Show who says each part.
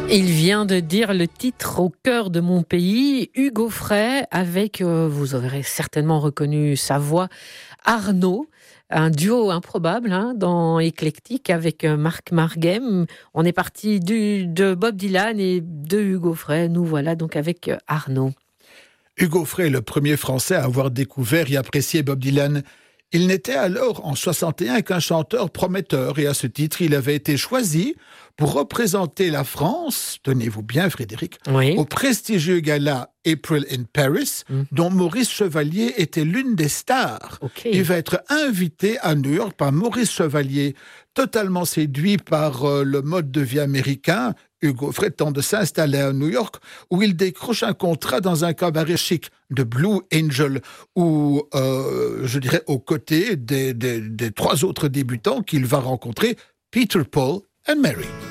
Speaker 1: Il vient de dire le titre au cœur de mon pays, Hugo Frey, avec, vous aurez certainement reconnu sa voix, Arnaud. Un duo improbable dans Éclectique avec Marc Marghem. On est parti de Bob Dylan et de Hugo Frey. Nous voilà donc avec Arnaud.
Speaker 2: Hugo Frey est le premier Français à avoir découvert et apprécié Bob Dylan. Il n'était alors, en 61, qu'un chanteur prometteur et à ce titre, il avait été choisi pour représenter la France, tenez-vous bien Frédéric,
Speaker 1: Oui.
Speaker 2: au prestigieux gala April in Paris, dont Maurice Chevalier était l'une des stars.
Speaker 1: Okay.
Speaker 2: Il va être invité à New York par Maurice Chevalier. Totalement séduit par le mode de vie américain, Hugo Frey tente de s'installer à New York, où il décroche un contrat dans un cabaret chic de Blue Angel, où, je dirais, aux côtés des trois autres débutants qu'il va rencontrer, Peter, Paul and Mary.